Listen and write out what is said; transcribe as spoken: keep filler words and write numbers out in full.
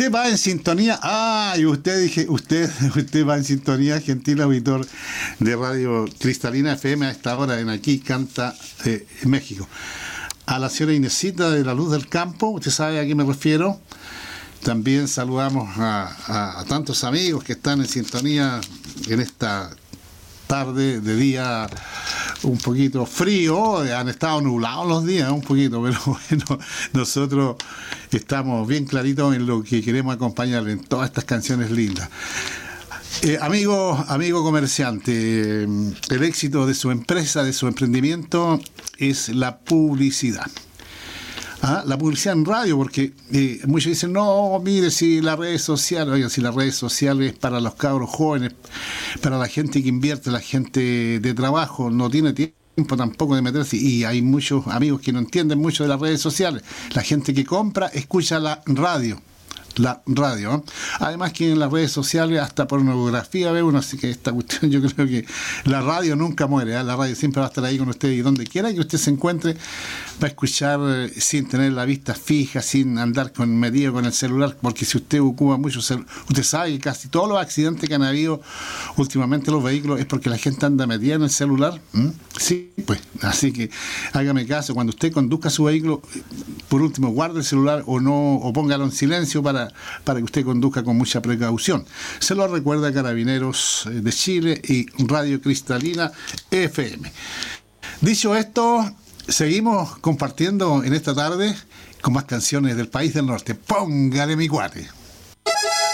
Usted va en sintonía. Ah, y usted dije, usted, usted va en sintonía, gentil auditor de Radio Cristalina F M a esta hora en Aquí Canta eh, en México. A la señora Inesita de la Luz del Campo, usted sabe a qué me refiero. También saludamos a, a, a tantos amigos que están en sintonía en esta tarde de día un poquito frío. Han estado nublados los días un poquito, pero bueno, nosotros estamos bien claritos en lo que queremos acompañar en todas estas canciones lindas. Eh, amigo, amigo comerciante, el éxito de su empresa, de su emprendimiento es la publicidad. ¿Ah? La publicidad en radio, porque eh, muchos dicen, no, mire, si las redes sociales, oigan, si las redes sociales para los cabros jóvenes, para la gente que invierte, la gente de trabajo, no tiene tiempo tampoco de meterse, y hay muchos amigos que no entienden mucho de las redes sociales. La gente que compra, escucha la radio. La radio, ¿eh? Además que en las redes sociales hasta pornografía ve uno, así que esta cuestión yo creo que la radio nunca muere, ¿eh? La radio siempre va a estar ahí con usted y donde quiera que usted se encuentre va a escuchar eh, sin tener la vista fija, sin andar con metido con el celular, porque si usted ocupa mucho cel- usted sabe que casi todos los accidentes que han habido últimamente los vehículos es porque la gente anda metida en el celular. ¿Mm? Sí, pues, así que hágame caso, cuando usted conduzca su vehículo, por último guarde el celular o no, o póngalo en silencio para para que usted conduzca con mucha precaución. Se lo recuerda Carabineros de Chile y Radio Cristalina F M. Dicho esto, seguimos compartiendo en esta tarde con más canciones del país del norte. Póngale mi guate.